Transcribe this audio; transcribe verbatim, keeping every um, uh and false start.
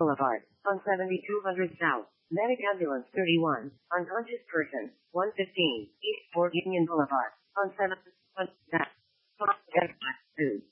Boulevard, on seventy-two hundred South, Medic Ambulance thirty-one, unconscious person, one fifteen, East Fort Union Boulevard, on seven, one, Food.